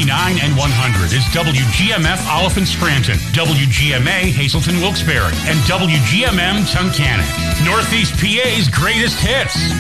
99 and 100 is WGMF Oliphant Scranton, WGMA Hazelton Wilkes-Barre, and WGMM Tunkhannock. Northeast PA's greatest hits.